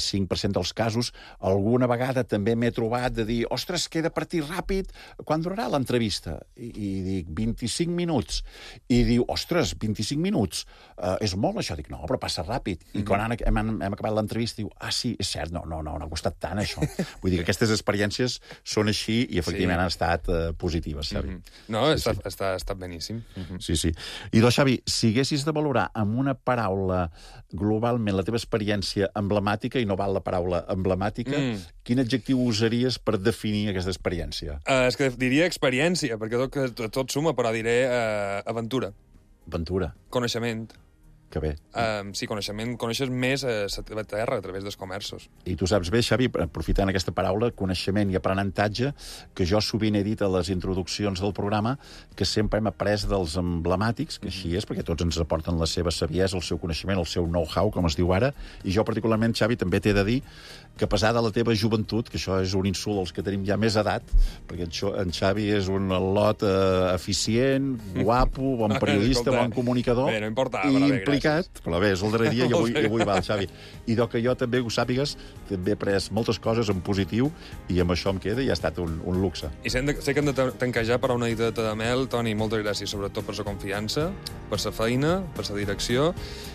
95% dels casos. Alguna vegada també m'he trobat de dir, ostres, queda partit ràpid, quan durarà l'entrevista? I dic, 25 minuts. I diu, ostres, 25 minuts, és molt això. Dic, no, però passa ràpid. I quan hem acabat l'entrevista, diu, sí, és cert, no ha costat tant, això. Vull dir que aquestes experiències són així i efectivament han estat positives, Xavi. No, ha estat beníssim. Sí. I doncs, Xavi, si haguessis de valorar amb una paraula globalment la teva experiència emblemàtica, i no val la paraula emblemàtica, quin adjectiu usaries per definir aquesta experiència? És que diria experiència, perquè tot suma, però diré aventura. Aventura. Coneixement. Que bé. Sí, coneixement. Coneixes més la teva terra a través dels comerços. I tu saps bé, Xavi, aprofitant aquesta paraula, coneixement i aprenentatge, que jo sovint he dit a les introduccions del programa, que sempre hem après dels emblemàtics, que així és, perquè tots ens aporten la seva saviesa, el seu coneixement, el seu know-how, com es diu ara, i jo particularment, Xavi, també t'he de dir que a pesar de la teva joventut, que això és un insult als que tenim ja més edat, perquè en Xavi és un lot eficient, guapo, bon periodista, bon comunicador, bé, no importa, i implicat, però bé, és el darrer dia i avui va el Xavi. I que jo també ho sàpigues, també he pres moltes coses en positiu i amb això em queda i ha estat un luxe. I sé que hem de tancar ja per a una diteta de mel. Toni, moltes gràcies sobretot per la confiança, per la feina, per la direcció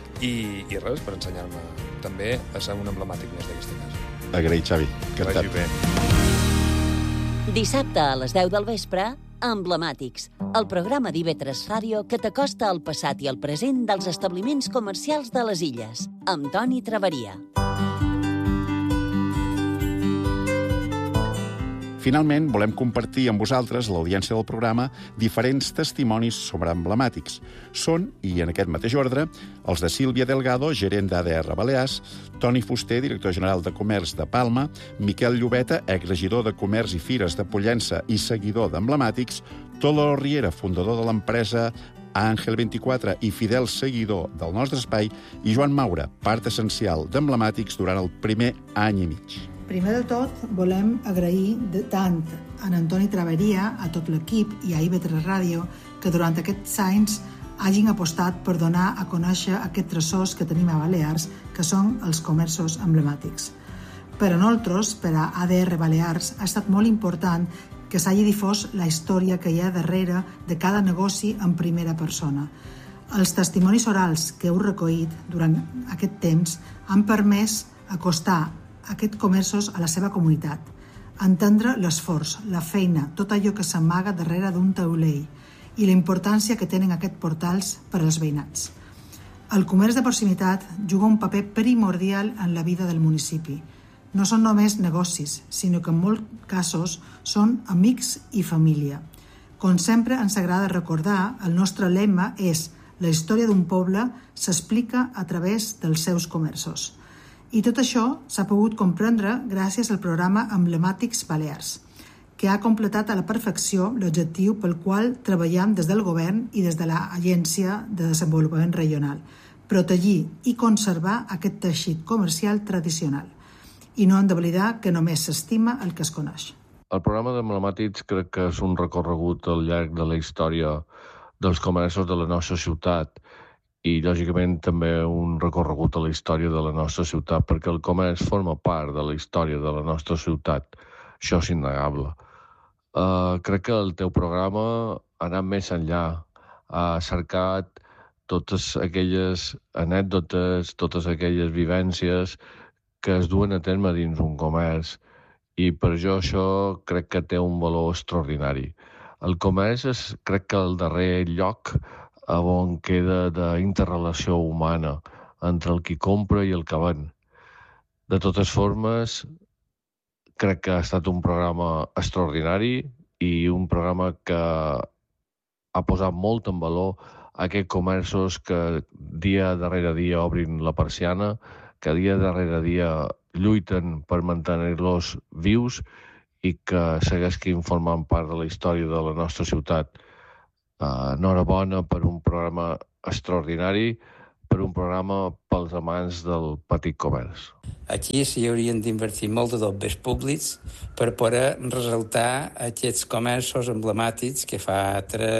i res, per ensenyar-me també a ser un emblemàtic més d'aquesta casa. Agraït, Xavi. Vagi bé. Dissabte a les 10 del vespre, Emblemàtics, el programa d'IV3 Ràdio que t'acosta al passat i al present dels establiments comercials de les Illes, amb Toni Traveria. Finalment, volem compartir amb vosaltres, l'audiència del programa, diferents testimonis sobre emblemàtics. Són, i en aquest mateix ordre, els de Sílvia Delgado, gerent d'ADR Balears, Toni Fuster, director general de Comerç de Palma, Miquel Llobeta, exregidor de Comerç i Fires de Pollença i seguidor d'emblemàtics, Tolo Riera, fundador de l'empresa Àngel 24 i fidel seguidor del nostre espai, i Joan Maura, part essencial d'emblemàtics durant el primer any i mig. Primer de tot, volem agrair tant a Antoni Traveria, a tot l'equip i a IB3 Ràdio que durant aquests anys hagin apostat per donar a conèixer aquests tresors que tenim a Balears, que són els comerços emblemàtics. Per a nosaltres, per a ADR Balears, ha estat molt important que s'hagi difós la història que hi ha darrere de cada negoci en primera persona. Els testimonis orals que heu recollit durant aquest temps han permès acostar aquests comerços a la seva comunitat, entendre l'esforç, la feina, tot allò que s'amaga darrere d'un taulell i la importància que tenen aquests portals per als veïnats. El comerç de proximitat juga un paper primordial en la vida del municipi. No són només negocis, sinó que en molts casos són amics i família. Com sempre ens agrada recordar, el nostre lema és «La història d'un poble s'explica a través dels seus comerços». I tot això s'ha pogut comprendre gràcies al programa Emblemàtics Balears, que ha completat a la perfecció l'objectiu pel qual treballem des del govern i des de l'Agència de Desenvolupament Regional, protegir i conservar aquest teixit comercial tradicional. I no hem d'oblidar que només s'estima el que es coneix. El programa d'Emblemàtics crec que és un recorregut al llarg de la història dels comerços de la nostra ciutat i, lògicament, també un recorregut a la història de la nostra ciutat, perquè el comerç forma part de la història de la nostra ciutat. Això és innegable. Crec que el teu programa ha anat més enllà. Ha cercat totes aquelles anècdotes, totes aquelles vivències que es duen a terme dins un comerç. I per això crec que té un valor extraordinari. El comerç és, crec que, el darrer lloc on queda d'interrelació humana entre el qui compra i el que ven. De totes formes, crec que ha estat un programa extraordinari i un programa que ha posat molt en valor aquests comerços que dia darrere dia obrin la persiana, que dia darrere dia lluiten per mantenir-los vius i que segueixin formant part de la història de la nostra ciutat. Enhorabona per un programa extraordinari, per un programa pels amants del petit comerç. Aquí s'hi haurien d'invertir molt de dobbers públics per poder ressaltar aquests comerços emblemàtics que fa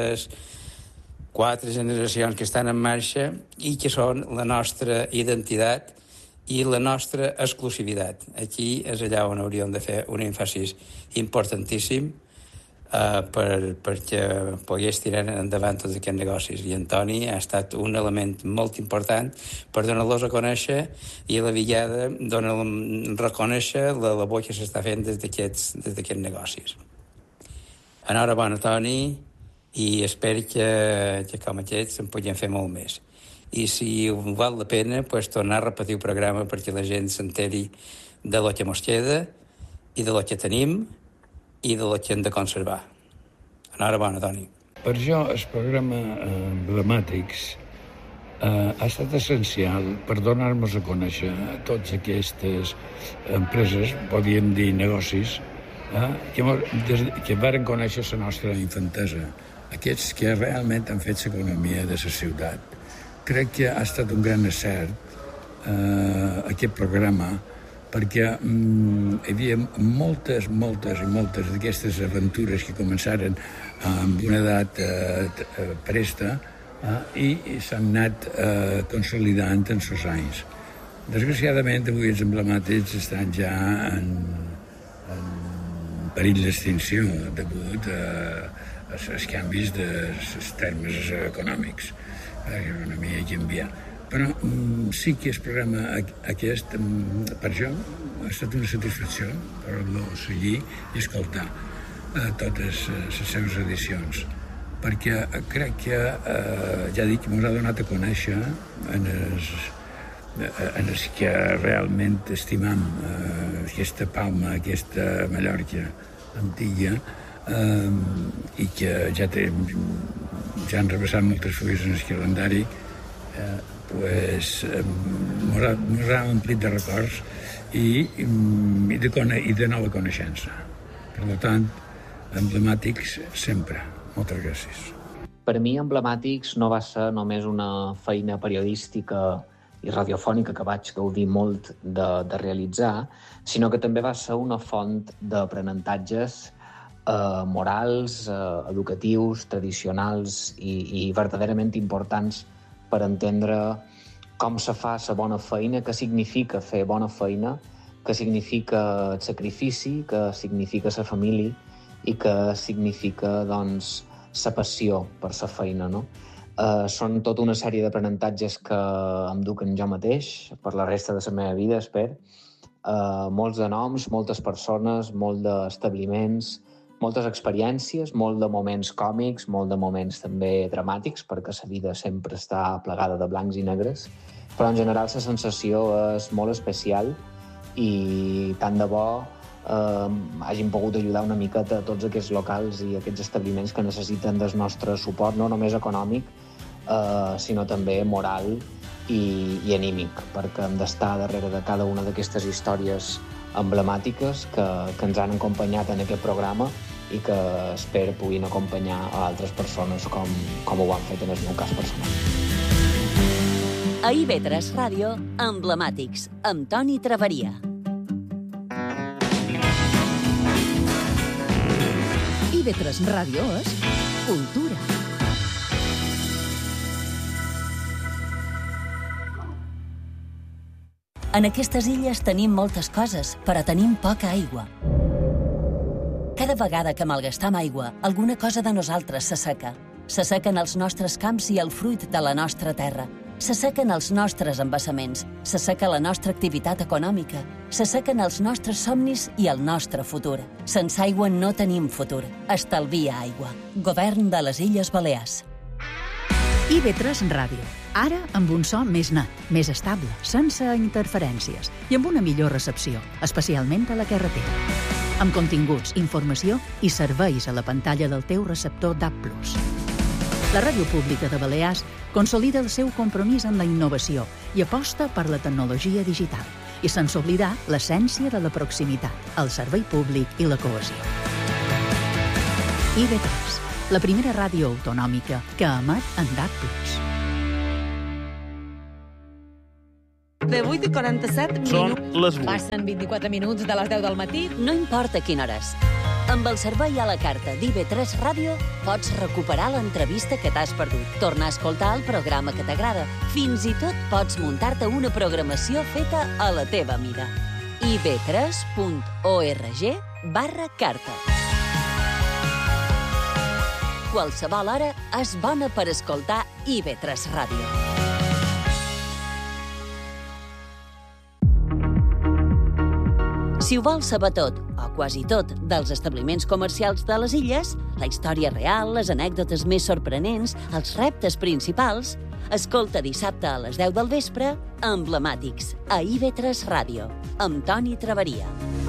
3-4 generacions que estan en marxa i que són la nostra identitat i la nostra exclusivitat. Aquí és allà on hauríem de fer un èmfasis importantíssim perquè pogués tirar endavant tots aquests negocis. I Antoni ha estat un element molt important per donar-los a conèixer i a la vegada reconèixer la labor que s'està fent des d'aquests negocis. Enhorabona, Toni, i espero que com aquests en puguem fer molt més. I si val la pena, tornar a repetir el programa perquè la gent s'enteri de lo que mos queda i de lo que tenim i de lo que hem de conservar. Enhorabona, Toni. Per jo, el programa Emblemàtics ha estat essencial per donar-nos a conèixer totes aquestes empreses, podríem dir negocis, que varen conèixer la nostra infantesa, aquests que realment han fet l'economia de la ciutat. Crec que ha estat un gran encert aquest programa perquè hi havia moltes d'aquestes aventures que començaren amb una edat presta i s'han anat consolidant en els anys. Desgraciadament, avui els emblemàtics estan ja en perill d'extinció degut als canvis dels termes econòmics. L'economia ha canviat. Però sí que el programa aquest, per jo, ha estat una satisfacció per-lo seguir i escoltar totes les seves edicions, perquè crec que, ja dic, ens ha donat a conèixer en els que realment estimam aquesta Palma, aquesta Mallorca antiga, i que ja han repassat moltes fulles en el calendari, ens ha omplit de records i de nova coneixença. Per tant, Emblemàtics sempre. Moltes gràcies. Per mi, Emblemàtics no va ser només una feina periodística i radiofònica que vaig gaudir molt de realitzar, sinó que també va ser una font d'aprenentatges morals, educatius, tradicionals i verdaderament importants per entendre com se fa la bona feina, què significa fer bona feina, què significa el sacrifici, què significa la família i què significa, doncs, la passió per la feina, no? Són tota una sèrie d'aprenentatges que em duquen jo mateix per la resta de la meva vida, espero. Molts de noms, moltes persones, molts d'establiments, moltes experiències, molt de moments còmics, molt de moments també dramàtics, perquè la vida sempre està plegada de blancs i negres, però en general la sensació és molt especial i tant de bo hagin pogut ajudar una miqueta a tots aquests locals i aquests establiments que necessiten del nostre suport, no només econòmic, sinó també moral i anímic, perquè hem d'estar darrere de cada una d'aquestes històries emblemàtiques que ens han acompanyat en aquest programa i que espero puguin acompanyar a altres persones com ho han fet en el meu cas personal. A IB3 Ràdio, Emblemàtics, amb Toni Traveria. IB3 Ràdio és cultura. En aquestes illes tenim moltes coses, però tenim poca aigua. Cada vegada que malgastam aigua, alguna cosa de nosaltres s'asseca. S'assequen els nostres camps i el fruit de la nostra terra. S'assequen els nostres embassaments, s'asseca la nostra activitat econòmica, s'assequen els nostres somnis i el nostre futur. Sense aigua no tenim futur. Estalvia aigua. Govern de les Illes Balears. IB3 Ràdio. Ara amb un so més net, més estable, sense interferències i amb una millor recepció, especialment a la carretera. Amb continguts, informació i serveis a la pantalla del teu receptor DAB+. La Ràdio Pública de Balears consolida el seu compromís amb la innovació i aposta per la tecnologia digital, i sense oblidar l'essència de la proximitat, el servei públic i la cohesió. IB3, la primera ràdio autonòmica que emet en DAB+. De 8 i 47 minuts. Són les 8. Passen 24 minuts de les 10 del matí. No importa quina hora és. Amb el servei a la carta d'IB3 Ràdio pots recuperar l'entrevista que t'has perdut, tornar a escoltar el programa que t'agrada. Fins i tot pots muntar-te una programació feta a la teva mida. ib3.org/carta. Qualsevol hora és bona per escoltar IB3 Ràdio. Si ho vols saber tot, o quasi tot, dels establiments comercials de les illes, la història real, les anècdotes més sorprenents, els reptes principals, escolta dissabte a les 10 del vespre Emblemàtics, a IB3 Ràdio, amb Toni Traveria.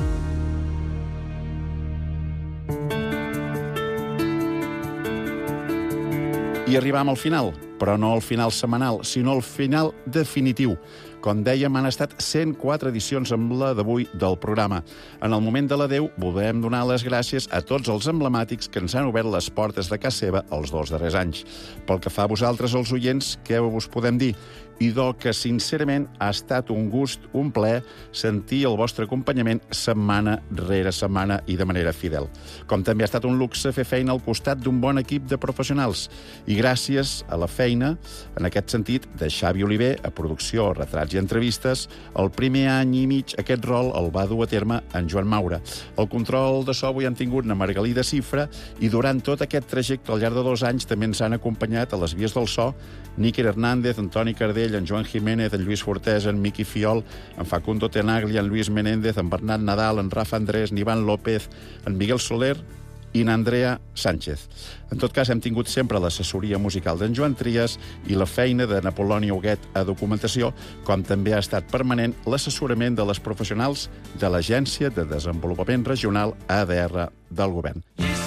I arribam al final, però no al final setmanal, sinó al final definitiu. Com dèiem, han estat 104 edicions amb la d'avui del programa. En el moment de la 10 volem donar les gràcies a tots els emblemàtics que ens han obert les portes de casa seva els 2 darrers anys. Pel que fa a vosaltres, els oients, què us podem dir? Idò que, sincerament, ha estat un gust, un plaer, sentir el vostre acompanyament setmana rere setmana i de manera fidel. Com també ha estat un luxe fer feina al costat d'un bon equip de professionals. I gràcies a la feina, en aquest sentit, de Xavi Oliver, a producció, retrats i entrevistes, el primer any i mig aquest rol el va dur a terme en Joan Maura. El control de so avui han tingut na Margalida Cifra i durant tot aquest trajecte, al llarg de 2 anys, també ens han acompanyat a les vies del so Níker Hernández, Antoni Cardell, en Joan Jiménez, en Lluís Fortesa, en Miqui Fiol, en Facundo Tenaglia, en Lluís Menéndez, en Bernat Nadal, en Rafa Andrés, en Ivan López, en Miguel Soler i en Andrea Sánchez. En tot cas, hem tingut sempre l'assessoria musical d'en Joan Trias i la feina de Napoloni Huguet a documentació, com també ha estat permanent l'assessorament de les professionals de l'Agència de Desenvolupament Regional ADR del Govern.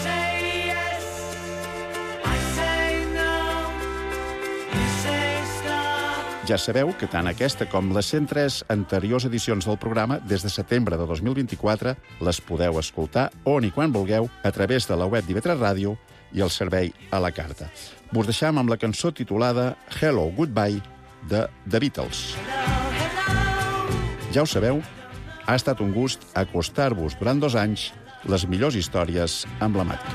Ja sabeu que tant aquesta com les 103 anteriors edicions del programa, des de setembre de 2024, les podeu escoltar on i quan vulgueu a través de la web d'IV3 Ràdio i el servei a la carta. Vos deixam amb la cançó titulada Hello, Goodbye de The Beatles. Ja ho sabeu, ha estat un gust acostar-vos durant 2 anys les millors històries emblemàtiques.